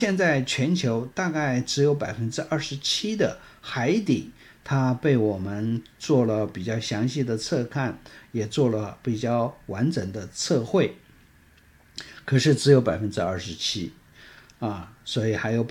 现在全球大概只有27%的海底，它被我们做了比较详细的测看，也做了比较完整的测绘，可是只有27%所以还有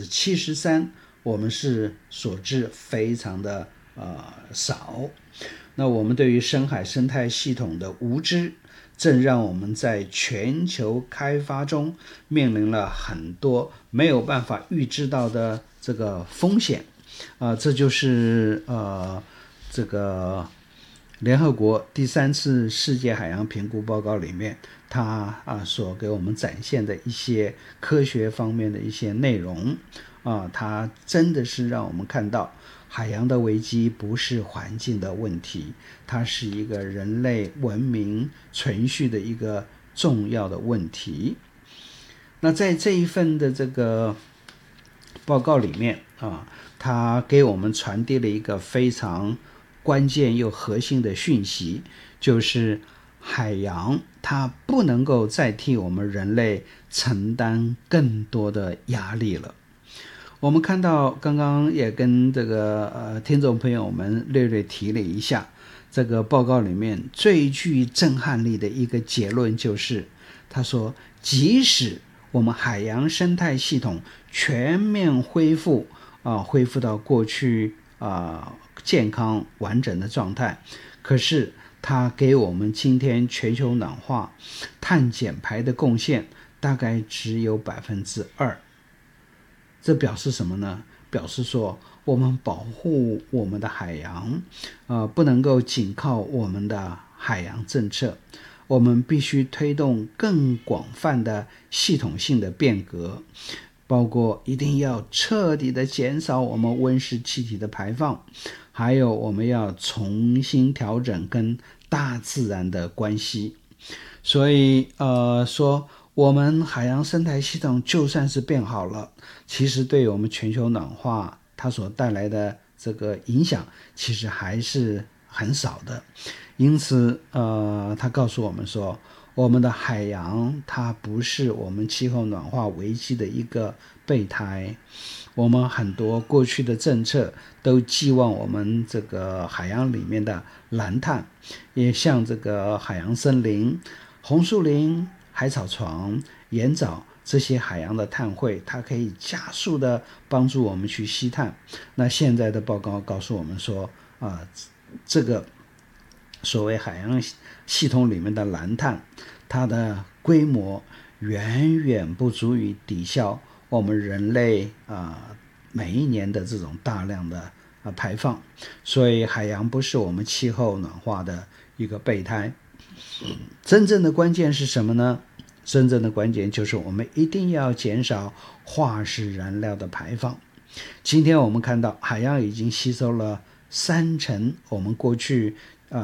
73%我们是所知非常的少。那我们对于深海生态系统的无知，正让我们在全球开发中面临了很多没有办法预知到的这个风险这就是这个联合国第3次世界海洋评估报告里面，它所给我们展现的一些科学方面的一些内容它真的是让我们看到海洋的危机不是环境的问题，它是一个人类文明存续的一个重要的问题。那在这一份的这个报告里面它给我们传递了一个非常关键又核心的讯息，就是海洋它不能够再替我们人类承担更多的压力了。我们看到刚刚也跟这个听众朋友们略略提了一下，这个报告里面最具震撼力的一个结论就是，他说即使我们海洋生态系统全面恢复到过去健康完整的状态，可是它给我们今天全球暖化碳减排的贡献大概只有2%。这表示什么呢？表示说我们保护我们的海洋不能够仅靠我们的海洋政策，我们必须推动更广泛的系统性的变革，包括一定要彻底的减少我们温室气体的排放，还有我们要重新调整跟大自然的关系。所以说我们海洋生态系统就算是变好了，其实对我们全球暖化它所带来的这个影响其实还是很少的。因此他告诉我们说，我们的海洋它不是我们气候暖化危机的一个备胎。我们很多过去的政策都寄望我们这个海洋里面的蓝碳，也像这个海洋森林、红树林、海草床、盐藻这些海洋的碳汇，它可以加速的帮助我们去吸碳。那现在的报告告诉我们说这个所谓海洋系统里面的蓝碳，它的规模远远不足以抵消我们人类每一年的这种大量的排放。所以海洋不是我们气候暖化的一个备胎。真正的关键是什么呢？真正的关键就是我们一定要减少化石燃料的排放。今天我们看到海洋已经吸收了30%我们过去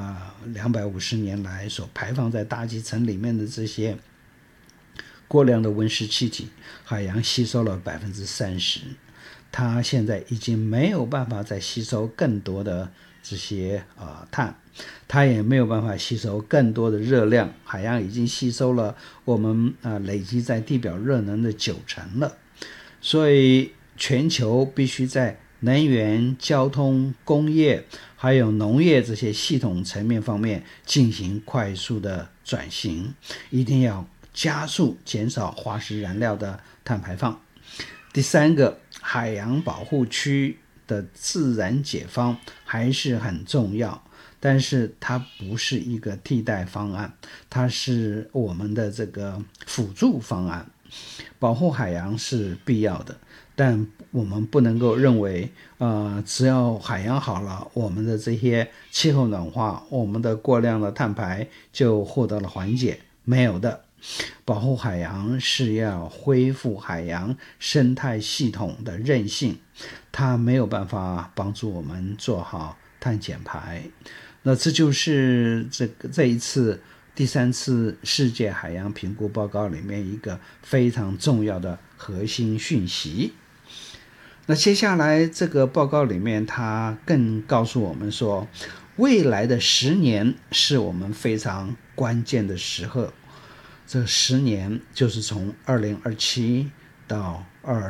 250年来所排放在大气层里面的这些过量的温室气体，海洋吸收了30%。它现在已经没有办法再吸收更多的这些碳，它也没有办法吸收更多的热量。海洋已经吸收了我们累积在地表热能的90%了。所以全球必须在能源、交通、工业还有农业这些系统层面方面进行快速的转型，一定要加速减少化石燃料的碳排放。第三个，海洋保护区的自然解放还是很重要，但是它不是一个替代方案，它是我们的这个辅助方案。保护海洋是必要的，但我们不能够认为只要海洋好了，我们的这些气候暖化，我们的过量的碳排就获得了缓解。没有的。保护海洋是要恢复海洋生态系统的韧性，它没有办法帮助我们做好碳减排。那这就是这一次第3次世界海洋评估报告里面一个非常重要的核心讯息。那接下来这个报告里面它更告诉我们说，未来的10年是我们非常关键的时刻。这10年就是从2027到